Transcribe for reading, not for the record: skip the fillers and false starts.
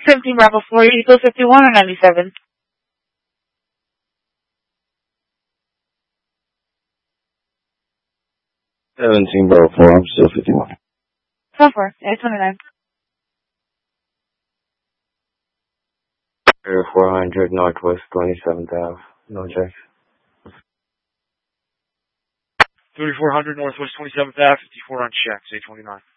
17 Bravo 4, Eagle 51 or 97? 17 Bravo 4, I'm still 51. So far, 829. Air 400 Northwest 27th Ave, no checks. 3400 Northwest 27th Ave, 54 on checks, 829.